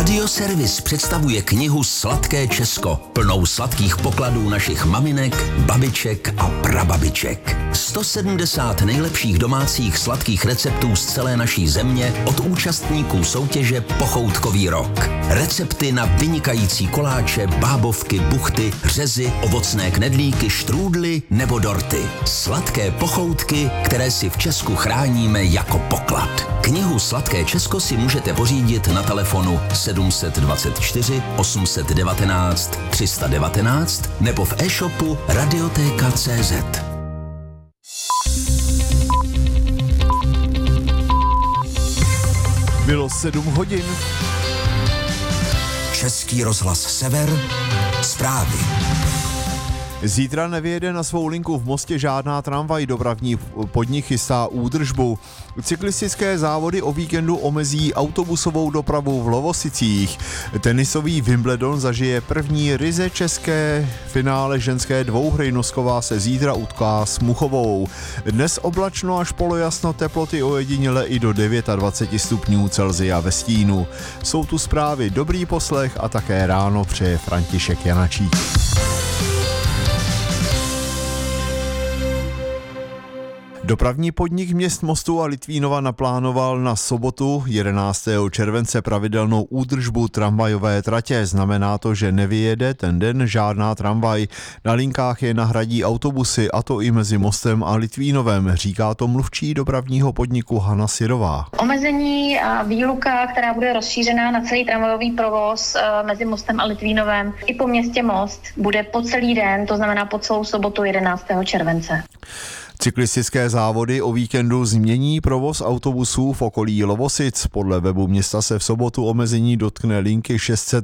Radioservis představuje knihu Sladké Česko, plnou sladkých pokladů našich maminek, babiček a prababiček. 170 nejlepších domácích sladkých receptů z celé naší země od účastníků soutěže Pochoutkový rok. Recepty na vynikající koláče, bábovky, buchty, řezy, ovocné knedlíky, štrůdly nebo dorty. Sladké pochoutky, které si v Česku chráníme jako poklad. Knihu Sladké Česko si můžete pořídit na telefonu 724 819 319 nebo v e-shopu Radioteka.cz. Bylo 7 hodin. Český rozhlas Sever, zprávy. Zítra nevyjede na svou linku v Mostě žádná tramvaj, dopravní podnik chystá údržbu. Cyklistické závody o víkendu omezí autobusovou dopravu v Lovosicích. Tenisový Wimbledon zažije první ryze české finále ženské dvouhry. Nosková se zítra utká s Muchovou. Dnes oblačno až polojasno, teploty ojediněle i do 29 stupňů Celsia ve stínu. Jsou tu zprávy, dobrý poslech a také ráno přeje František Janačík. Dopravní podnik měst Mostu a Litvínova naplánoval na sobotu 11. července pravidelnou údržbu tramvajové tratě. Znamená to, že nevyjede ten den žádná tramvaj. Na linkách je nahradí autobusy, a to i mezi Mostem a Litvínovem, říká to mluvčí dopravního podniku Hana Sirová. Omezení a výluka, která bude rozšířená na celý tramvajový provoz mezi Mostem a Litvínovem i po městě Most, bude po celý den, to znamená po celou sobotu 11. července. Cyklistické závody o víkendu změní provoz autobusů v okolí Lovosic. Podle webu města se v sobotu omezení dotkne linky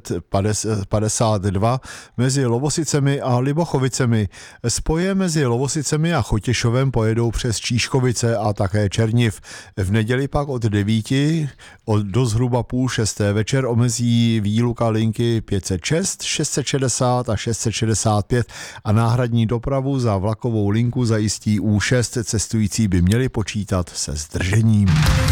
652 mezi Lovosicemi a Libochovicemi. Spoje mezi Lovosicemi a Chotěšovem pojedou přes Číškovice a také Černiv. V neděli pak od 9 do zhruba 5:30 večer omezí výluka linky 506, 660 a 665 a náhradní dopravu za vlakovou linku zajistí U6. Cestující by měli počítat se zdržením.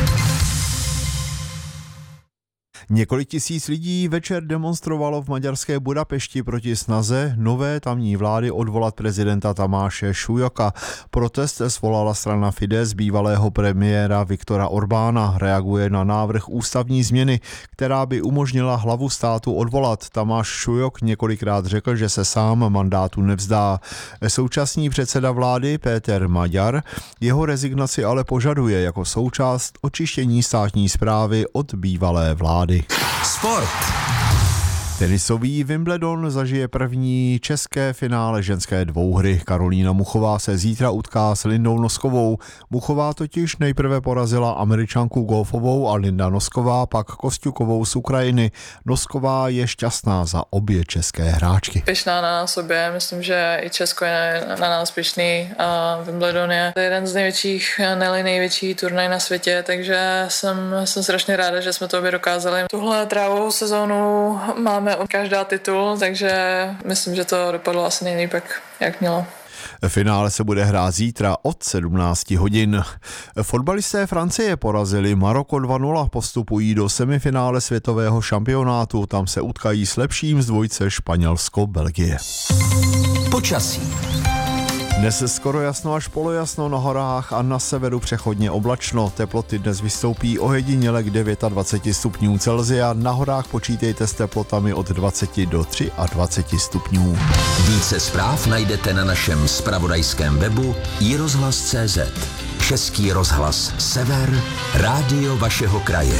Několik tisíc lidí večer demonstrovalo v maďarské Budapešti proti snaze nové tamní vlády odvolat prezidenta Tamáše Šujoka. Protest svolala strana Fidesz bývalého premiéra Viktora Orbána. Reaguje na návrh ústavní změny, která by umožnila hlavu státu odvolat. Tamáš Šujok několikrát řekl, že se sám mandátu nevzdá. Současný předseda vlády Péter Maďar jeho rezignaci ale požaduje jako součást očištění státní správy od bývalé vlády. Sport. Tenisový Wimbledon zažije první české finále ženské dvouhry. Karolína Muchová se zítra utká s Lindou Noskovou. Muchová totiž nejprve porazila Američanku Golfovou a Linda Nosková pak Kosťukovou z Ukrajiny. Nosková je šťastná za obě české hráčky. Pyšná na sobě, myslím, že i Česko je na nás pyšný a Wimbledon je jeden z největších, největší turnaj na světě, takže jsem strašně ráda, že jsme to obě dokázali. Tuhle trávovou sezónu máme každá titul, takže myslím, že to dopadlo asi nejlíp, jak mělo. Finále se bude hrát zítra od 17 hodin. Fotbalisté Francie porazili Maroko 2-0, postupují do semifinále světového šampionátu. Tam se utkají s lepším z dvojce Španělsko-Belgie. Počasí. Dnes skoro jasno až polojasno, na horách a na severu přechodně oblačno. Teploty dnes vystoupí ojediněle k 29 stupňů Celsia. Na horách počítejte s teplotami od 20 do 23 stupňů. Více zpráv najdete na našem zpravodajském webu iRozhlas.cz. Český rozhlas Sever, rádio vašeho kraje.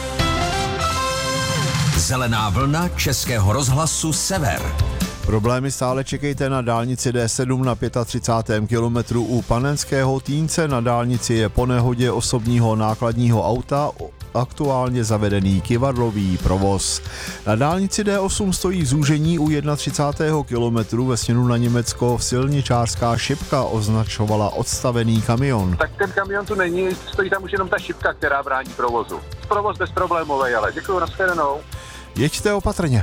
Zelená vlna Českého rozhlasu Sever. Problémy stále čekejte na dálnici D7 na 35. kilometru u Panenského Týnce. Na dálnici je po nehodě osobního nákladního auta aktuálně zavedený kyvadlový provoz. Na dálnici D8 stojí zúžení u 31. kilometru ve směru na Německo. Silničářská šipka označovala odstavený kamion. Tak ten kamion tu není, stojí tam už jenom ta šipka, která brání provozu. Provoz bezproblémový, ale děkuju, nashledanou. Jeďte opatrně.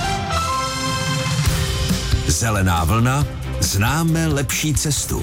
Zelená vlna, známe lepší cestu.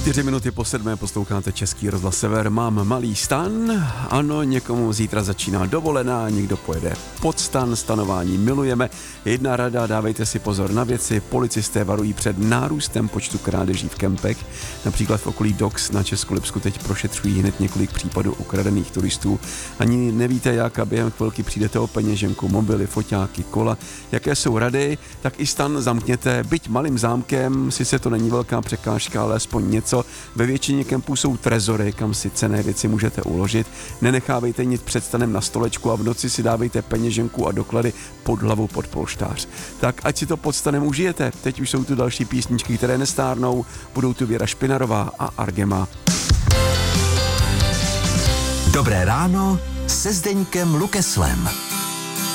4 minuty po 7 posloucháte Český rozhlas Sever. Mám malý stan, ano, někomu zítra začíná dovolená, někdo pojede pod stan, stanování milujeme. Jedna rada, dávejte si pozor na věci, policisté varují před nárůstem počtu krádeží v kempech. Například v okolí Dox na Českolipsku teď prošetřují hned několik případů ukradených turistů. Ani nevíte jak a během chvilky přijdete o peněženku, mobily, foťáky, kola. Jaké jsou rady, tak i stan zamkněte, byť malým zámkem, sice to není velká překážka, ale aspoň něco. Ve většině kempů jsou trezory, kam si cenné věci můžete uložit. Nenechávejte nic před stanem na stolečku a v noci si dávejte peněženku a doklady pod hlavu pod polštář. Tak ať si to pod stanem užijete. Teď už jsou tu další písničky, které nestárnou. Budou tu Věra Špinarová a Argema. Dobré ráno se Zdeňkem Lukeslem.